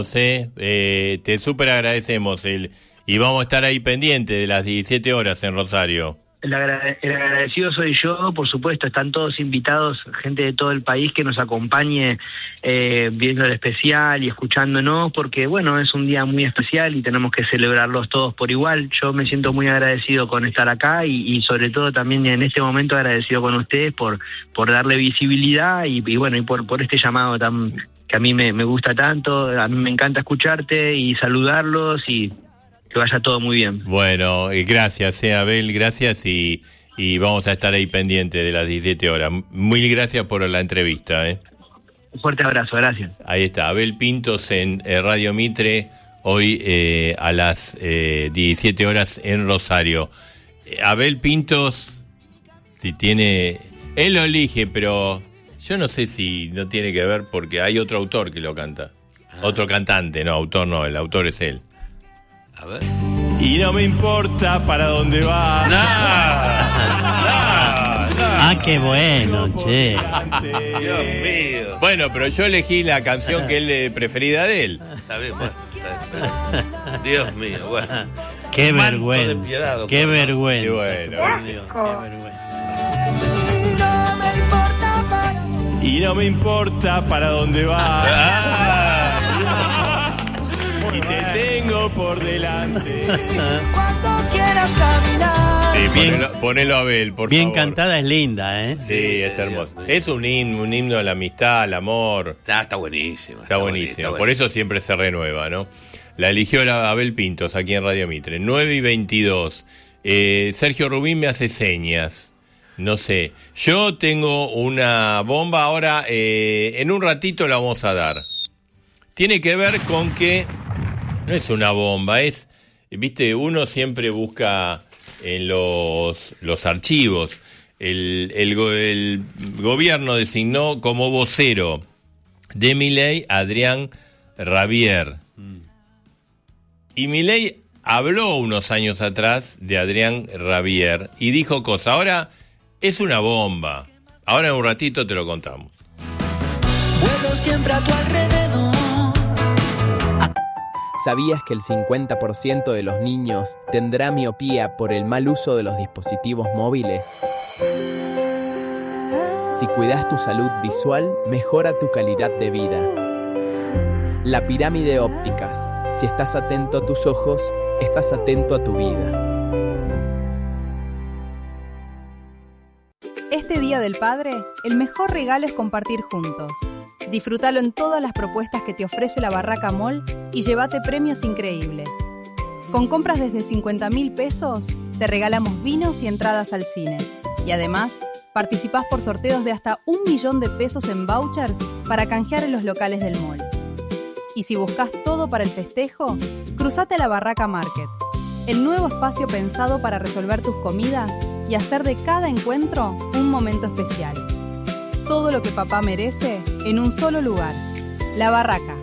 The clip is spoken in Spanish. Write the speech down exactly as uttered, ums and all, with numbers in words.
José, eh, te súper agradecemos el, y vamos a estar ahí pendiente de las diecisiete horas en Rosario. El, agrade- el agradecido soy yo, por supuesto, están todos invitados, gente de todo el país que nos acompañe eh, viendo el especial y escuchándonos, porque bueno, es un día muy especial y tenemos que celebrarlos todos por igual. Yo me siento muy agradecido con estar acá y, y sobre todo también en este momento agradecido con ustedes por, por darle visibilidad y, y bueno, y por, por este llamado tan que a mí me, me gusta tanto. A mí me encanta escucharte y saludarlos y que vaya todo muy bien. Bueno, eh, gracias, eh, Abel, gracias y, y vamos a estar ahí pendiente de las diecisiete horas. Muy gracias por la entrevista. Eh. Un fuerte abrazo, gracias. Ahí está, Abel Pintos en eh, Radio Mitre, hoy eh, a las eh, diecisiete horas en Rosario. Eh, Abel Pintos, si tiene, él lo elige, pero yo no sé si no tiene que ver porque hay otro autor que lo canta. Ah. Otro cantante, no, autor no, el autor es él. A ver. Y no me importa para dónde vas. No, no, no. Ah, qué bueno, che. Dios mío. Bueno, pero yo elegí la canción que él eh, preferida de él. Está bien, bueno. Está bien. Dios mío, bueno. Qué Manto vergüenza. de piedad, doctor. Qué vergüenza. Qué bueno. Por Dios, qué vergüenza. Y no me importa para dónde vas. Ah. Y te tengo por delante. Cuando quieras caminar. Sí, Bien- ponelo, ponelo a Abel, por Bien favor. cantada es linda, ¿eh? Sí, es hermoso. Dios mío. Es un himno, un himno a la amistad, al amor. Está, está buenísimo. Está buenísimo. Por eso siempre se renueva, ¿no? La eligió la Abel Pintos aquí en Radio Mitre. nueve y veintidós. Eh, Sergio Rubín me hace señas. No sé. Yo tengo una bomba ahora. Eh, en un ratito la vamos a dar. Tiene que ver con que no es una bomba, es, viste, uno siempre busca en los, los archivos. El, el, go- el gobierno designó como vocero de Milei a Adrián Rabier. Y Milei habló unos años atrás de Adrián Rabier y dijo cosas. Ahora es una bomba. Ahora en un ratito te lo contamos. Vuelo siempre a tu alrededor. ¿Sabías que el cincuenta por ciento de los niños tendrá miopía por el mal uso de los dispositivos móviles? Si cuidas tu salud visual, mejora tu calidad de vida. La Pirámide Ópticas. Si estás atento a tus ojos, estás atento a tu vida. Este Día del Padre, el mejor regalo es compartir juntos. Disfrútalo en todas las propuestas que te ofrece la Barraca Mall y llévate premios increíbles. Con compras desde cincuenta mil pesos, te regalamos vinos y entradas al cine. Y además, participás por sorteos de hasta un millón de pesos en vouchers para canjear en los locales del mall. Y si buscas todo para el festejo, cruzate a la Barraca Market, el nuevo espacio pensado para resolver tus comidas y hacer de cada encuentro un momento especial. Todo lo que papá merece en un solo lugar. La Barraca.